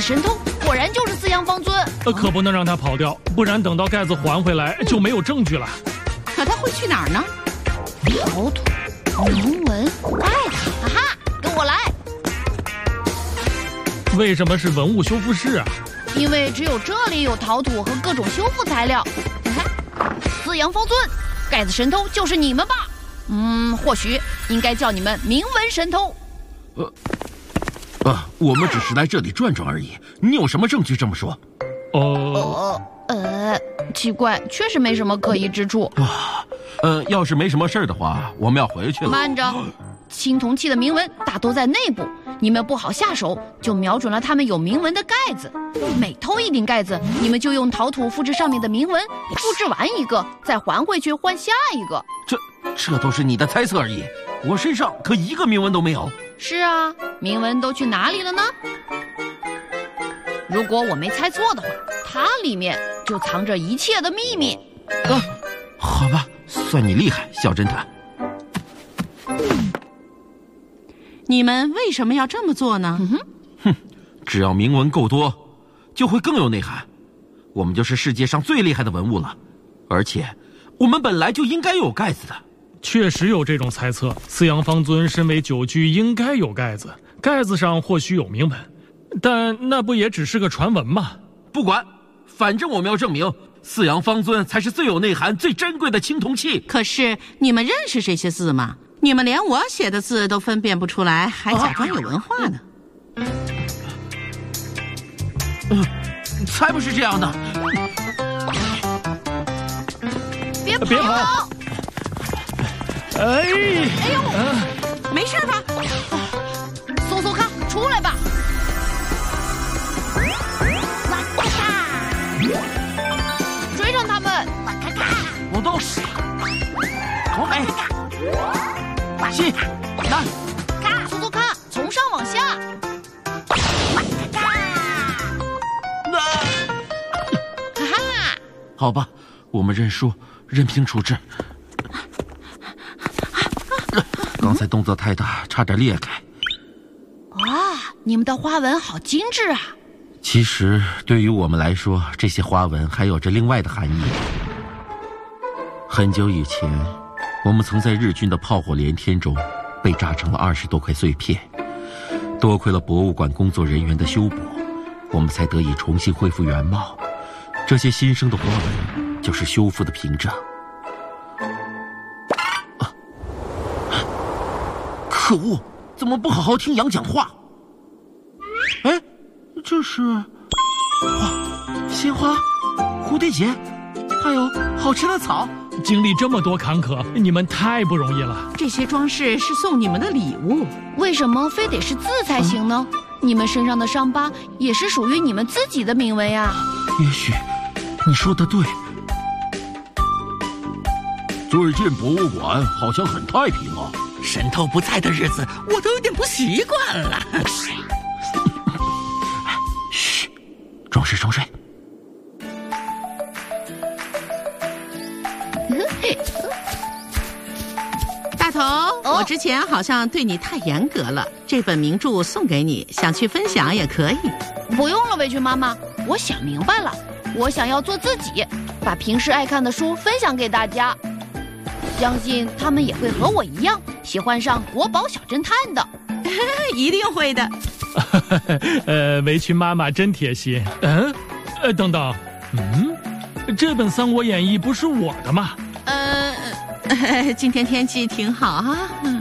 神偷果然就是四羊方尊。 可不能让他跑掉，不然等到盖子还回来就没有证据了。 可他会去哪儿呢？ 陶土、铭文、盖子，哈哈，跟我来！ 为什么是文物修复室啊？ 因为只有这里有陶土和各种修复材料。四羊方尊，盖子神偷就是你们吧？或许应该叫你们铭文神偷。 我们只是来这里转转而已。你有什么证据这么说？ 奇怪，确实没什么可疑之处。 要是没什么事儿的话，我们要回去了。 慢着，青铜器的铭文大都在内部，你们不好下手，就瞄准了他们有铭文的盖子。每偷一顶盖子，你们就用陶土复制上面的铭文，复制完一个，再还回去换下一个。 这都是你的猜测而已，我身上可一个铭文都没有。 是啊，铭文都去哪里了呢？如果我没猜错的话，它里面就藏着一切的秘密。 好吧，算你厉害，小侦探。 你们为什么要这么做呢？ 只要铭文够多，就会更有内涵。我们就是世界上最厉害的文物了，而且我们本来就应该有盖子的。 确实有这种猜测，四羊方尊身为九居应该有盖子，盖子上或许有铭文，但那不也只是个传闻吗？ 不管，反正我们要证明四羊方尊才是最有内涵最珍贵的青铜器。 可是你们认识这些字吗？你们连我写的字都分辨不出来，还假装有文化呢。 才不是这样的。 别跑！哎呦， 没事吧？ 搜搜看，出来吧！追上他们！ 我动！朝北！西！南！ 搜搜看，从上往下！哈哈！ 好吧，我们认输，任凭处置。刚才动作太大，差点裂开。 哇，你们的花纹好精致啊！ 其实对于我们来说，这些花纹还有着另外的含义。很久以前，我们曾在日军的炮火连天中被炸成了20多块碎片，多亏了博物馆工作人员的修补，我们才得以重新恢复原貌。这些新生的花纹就是修复的凭证。可恶，怎么不好好听羊讲话？哎，这是鲜花、蝴蝶结，还有好吃的草。 经历这么多坎坷，你们太不容易了。 这些装饰是送你们的礼物， 为什么非得是字才行呢？你们身上的伤疤也是属于你们自己的铭文呀。 也许你说的对。最近博物馆好像很太平啊。 神偷不在的日子，我都有点不习惯了。 嘘，装睡装睡。 大头，我之前好像对你太严格了，这本名著送给你，想去分享也可以。 不用了，委屈妈妈，我想明白了，我想要做自己，把平时爱看的书分享给大家。相信他们也会和我一样喜欢上国宝小侦探的。 一定会的。 围裙妈妈真贴心。等等，这本《三国演义》不是我的吗？ 今天天气挺好啊。